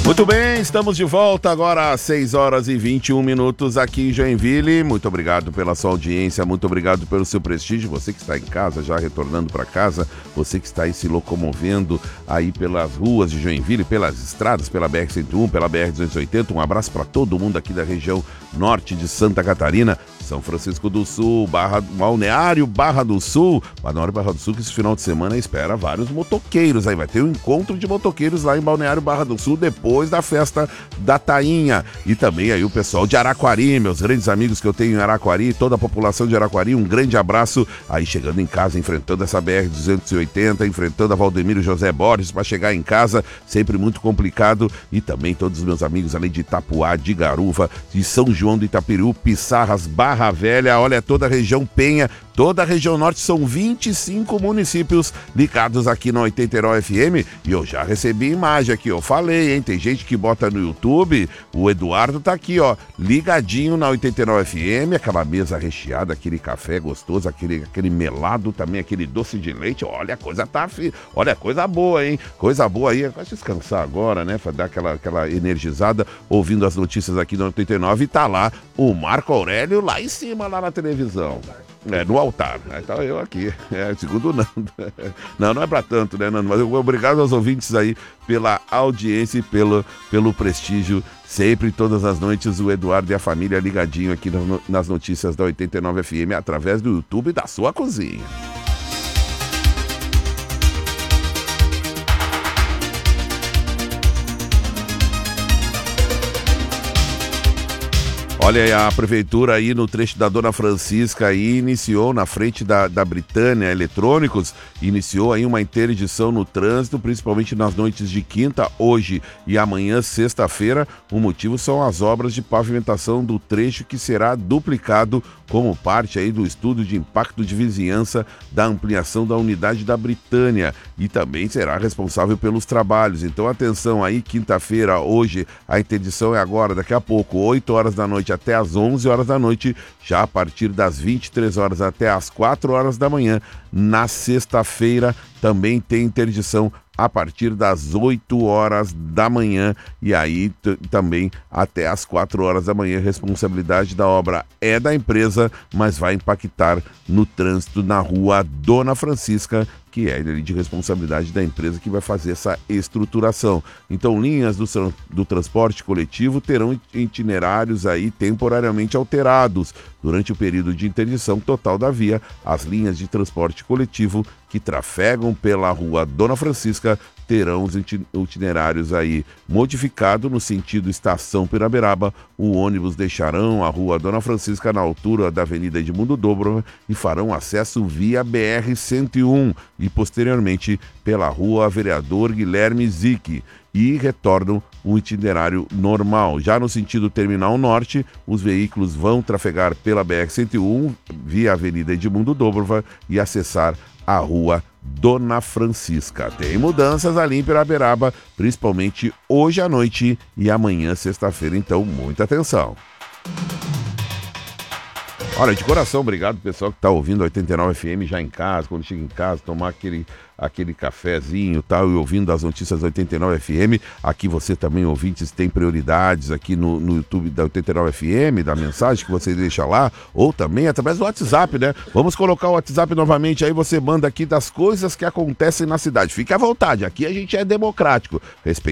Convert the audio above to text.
Muito bem, estamos de volta agora às 6 horas e 21 minutos aqui em Joinville. Muito obrigado pela sua audiência, muito obrigado pelo seu prestígio. Você que está em casa, já retornando para casa, você que está aí se locomovendo aí pelas ruas de Joinville, pelas estradas, pela BR-101, pela BR-280. Um abraço para todo mundo aqui da região norte de Santa Catarina, São Francisco do Sul, Balneário Barra do Sul. Balneário Barra do Sul, que esse final de semana espera vários motoqueiros aí. Vai ter um encontro de motoqueiros lá em Balneário Barra do Sul depois da festa da Tainha. E também aí o pessoal de Araquari, meus grandes amigos que eu tenho em Araquari, toda a população de Araquari, um grande abraço aí chegando em casa, enfrentando essa BR-280, enfrentando a Valdemiro José Borges para chegar em casa, sempre muito complicado. E também todos os meus amigos além de Itapuá, de Garuva, de São João do Itapiru, Pissarras, Barra Velha, olha toda a região Penha, toda a região norte, são 25 municípios ligados aqui na 89 FM. E eu já recebi imagem aqui, eu falei, hein, tem gente que bota no YouTube, o Eduardo tá aqui, ó, ligadinho na 89 FM, aquela mesa recheada, aquele café gostoso, aquele melado também, aquele doce de leite, olha, a coisa tá, olha, coisa boa, hein, coisa boa aí, vai descansar agora, né, pra dar aquela energizada, ouvindo as notícias aqui na 89, e tá lá o Marco Aurélio lá em cima, lá na televisão. No altar, né? Então eu aqui, segundo o Nando. Não é pra tanto, né, Nando? Mas obrigado aos ouvintes aí pela audiência e pelo prestígio. Sempre, todas as noites, o Eduardo e a família ligadinho aqui nas notícias da 89 FM, através do YouTube da sua cozinha. Olha aí, a prefeitura aí no trecho da Dona Francisca aí iniciou na frente da Britânia Eletrônicos, iniciou aí uma interdição no trânsito, principalmente nas noites de quinta, hoje e amanhã, sexta-feira. O motivo são as obras de pavimentação do trecho que será duplicado como parte aí do estudo de impacto de vizinhança da ampliação da unidade da Britânia, e também será responsável pelos trabalhos. Então atenção aí, quinta-feira, hoje, a interdição é agora, daqui a pouco, 8 horas da noite até às 11 horas da noite, já a partir das 23 horas até às 4 horas da manhã. Na sexta-feira também tem interdição a partir das 8 horas da manhã, e aí também até as 4 horas da manhã. Responsabilidade da obra é da empresa, mas vai impactar no trânsito na rua Dona Francisca, que é de responsabilidade da empresa que vai fazer essa estruturação. Então, linhas do transporte coletivo terão itinerários aí temporariamente alterados. Durante o período de interdição total da via, as linhas de transporte coletivo que trafegam pela rua Dona Francisca terão os itinerários aí modificados no sentido Estação Piraberaba. O ônibus deixarão a rua Dona Francisca na altura da Avenida Edmundo Dobrova e farão acesso via BR-101 e posteriormente pela rua Vereador Guilherme Zic e retornam o itinerário normal. Já no sentido Terminal Norte, os veículos vão trafegar pela BR-101 via Avenida Edmundo Dobrova e acessar a rua Dona Francisca. Tem mudanças ali em Piraberaba, principalmente hoje à noite e amanhã, sexta-feira, então muita atenção. Olha, de coração, obrigado pessoal que está ouvindo a 89 FM já em casa, quando chega em casa, tomar aquele cafezinho e tal, e ouvindo as notícias da 89 FM. Aqui você também, ouvintes, tem prioridades aqui no YouTube da 89 FM, da mensagem que você deixa lá, ou também através do WhatsApp, né? Vamos colocar o WhatsApp novamente, aí você manda aqui das coisas que acontecem na cidade. Fique à vontade, aqui a gente é democrático.